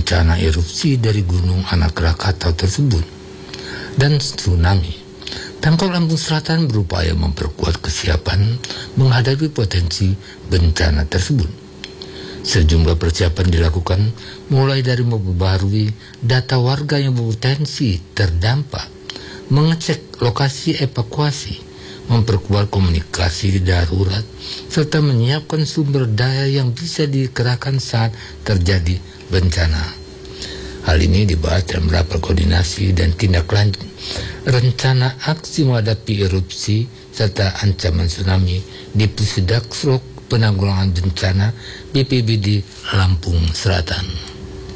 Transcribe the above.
bencana erupsi dari Gunung Anak Krakatau tersebut dan tsunami, Pemkab Lampung Selatan berupaya memperkuat kesiapan menghadapi potensi bencana tersebut. Sejumlah persiapan dilakukan mulai dari memperbarui data warga yang berpotensi terdampak, mengecek lokasi evakuasi, memperkuat komunikasi darurat, serta menyiapkan sumber daya yang bisa dikerahkan saat terjadi bencana. Hal ini dibahas dalam rapat koordinasi dan tindak lanjut rencana aksi menghadapi erupsi serta ancaman tsunami di Pusdaksrok Penanggulangan Bencana BPBD Lampung Selatan.